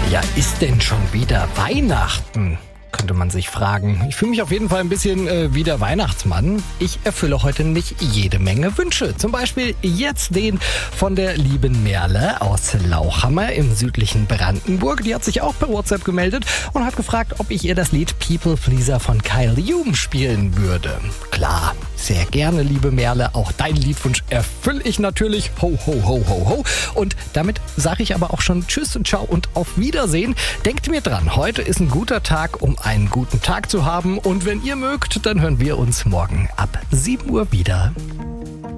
Ja, ist denn schon wieder Weihnachten? Könnte man sich fragen. Ich fühle mich auf jeden Fall ein bisschen wie der Weihnachtsmann. Ich erfülle heute nämlich jede Menge Wünsche. Zum Beispiel jetzt den von der lieben Merle aus Lauchhammer im südlichen Brandenburg. Die hat sich auch per WhatsApp gemeldet und hat gefragt, ob ich ihr das Lied People Pleaser von Kyle Hume spielen würde. Klar, sehr gerne, liebe Merle. Auch deinen Liedwunsch erfülle ich natürlich. Ho, ho, ho, ho, ho. Und damit sage ich aber auch schon Tschüss und Ciao und auf Wiedersehen. Denkt mir dran, heute ist ein guter Tag, um einen guten Tag zu haben. Und wenn ihr mögt, dann hören wir uns morgen ab 7 Uhr wieder.